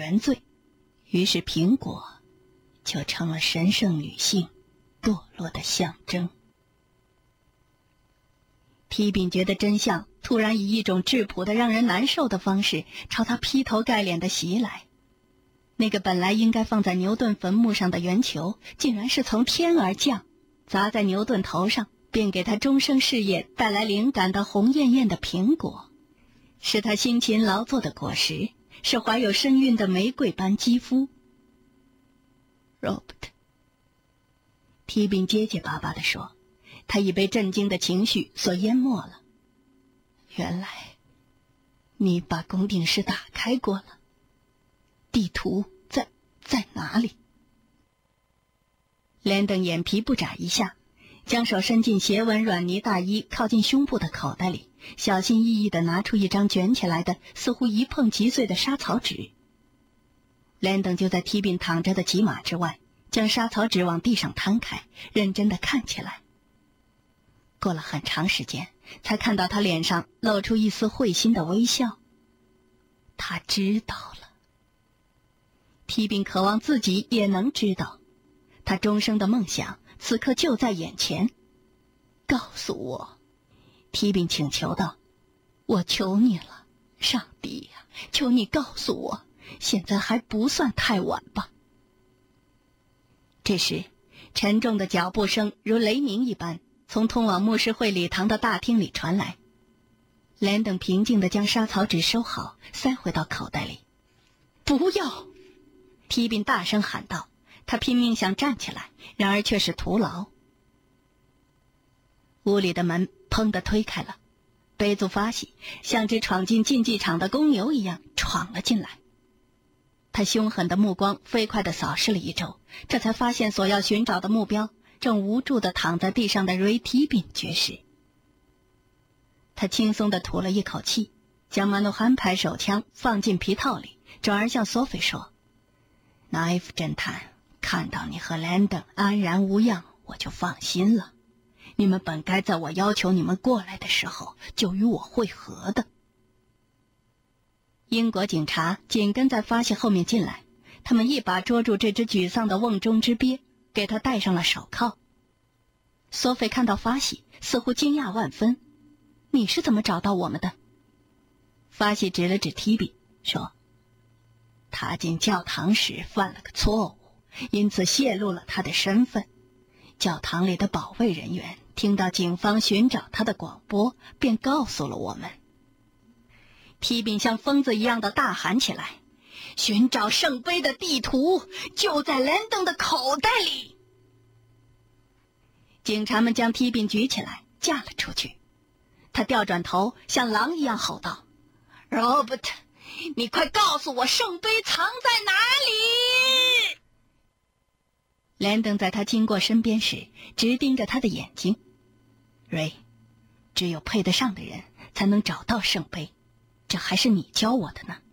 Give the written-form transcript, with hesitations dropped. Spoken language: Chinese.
原罪，于是苹果就成了神圣女性堕落的象征。提饼觉得真相突然以一种质朴的让人难受的方式朝他劈头盖脸的袭来。那个本来应该放在牛顿坟墓上的圆球，竟然是从天而降，砸在牛顿头上，并给他终生事业带来灵感的红艳艳的苹果，是他辛勤劳作的果实，是怀有身孕的玫瑰般肌肤。Robert， 提饼结结巴巴地说，他已被震惊的情绪所淹没了。原来你把公定室打开过了，地图在哪里？连登眼皮不眨一下，将手伸进斜纹软呢大衣靠近胸部的口袋里，小心翼翼地拿出一张卷起来的似乎一碰即碎的沙草纸。连登就在提饼躺着的几码之外，将沙草纸往地上摊开，认真地看起来。过了很长时间，才看到他脸上露出一丝会心的微笑。他知道了。提饼渴望自己也能知道，他终生的梦想此刻就在眼前。告诉我，提饼请求道，我求你了，上帝呀，求你告诉我，现在还不算太晚吧。这时，沉重的脚步声如雷鸣一般从通往牧师会礼堂的大厅里传来。连登平静地将沙草纸收好，塞回到口袋里。不要！提饼大声喊道，他拼命想站起来，然而却是徒劳。屋里的门砰地推开了，贝祖发喜像只闯进竞技场的公牛一样闯了进来。他凶狠的目光飞快地扫视了一周，这才发现所要寻找的目标正无助地躺在地上的瑞提饼爵士。他轻松地吐了一口气，将马诺汉牌手枪放进皮套里，转而向索菲说，奈夫侦探，看到你和兰登安然无恙，我就放心了。你们本该在我要求你们过来的时候就与我会合的。英国警察紧跟在发喜后面进来，他们一把捉住这只沮丧的瓮中之鳖，给他戴上了手铐。索菲看到发喜，似乎惊讶万分，你是怎么找到我们的？发喜指了指提比，说，他进教堂时犯了个错误，因此泄露了他的身份。教堂里的保卫人员听到警方寻找他的广播，便告诉了我们。提饼像疯子一样的大喊起来，寻找圣杯的地图就在连登的口袋里。警察们将提饼举起来架了出去，他调转头像狼一样吼道， Robert， 你快告诉我圣杯藏在哪里。连登在他经过身边时直盯着他的眼睛，瑞，只有配得上的人才能找到圣杯，这还是你教我的呢。